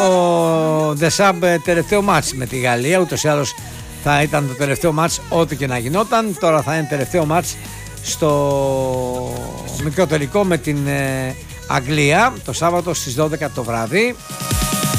Ο Δεσάμπ τελευταίο μάτς με τη Γαλλία, ούτως ή άλλως θα ήταν το τελευταίο μάτς ό,τι και να γινόταν. Τώρα θα είναι τελευταίο μάτς στο μικρό τελικό με την Αγγλία το Σάββατο στις 12 το βράδυ.